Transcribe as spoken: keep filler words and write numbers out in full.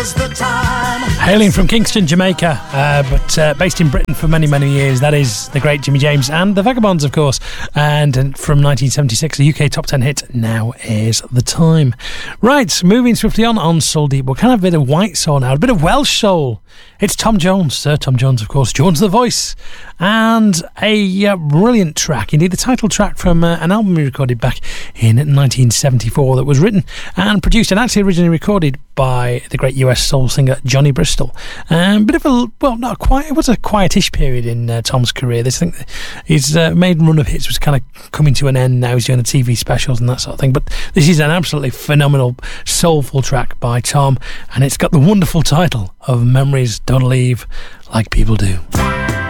is the time. Hailing from Kingston, Jamaica, uh, but uh, based in Britain for many, many years, that is the great Jimmy James and the Vagabonds, of course. And, and from nineteen seventy-six, a U K top ten hit, Now Is the Time. Right, moving swiftly on on Soul Deep. We'll kind of a bit of white soul now, a bit of Welsh soul. It's Tom Jones, Sir Tom Jones, of course, Jones the Voice, and a uh, brilliant track, indeed the title track from uh, an album he recorded back in nineteen seventy-four that was written and produced and actually originally recorded by the great U S soul singer Johnny Bristol. Um, bit of a, well, not quite, it was a quietish period in uh, Tom's career. This thing, his uh, maiden run of hits was kind of coming to an end now. He's doing the T V specials and that sort of thing. But this is an absolutely phenomenal, soulful track by Tom, and it's got the wonderful title of Memories Don't Leave Like People Do.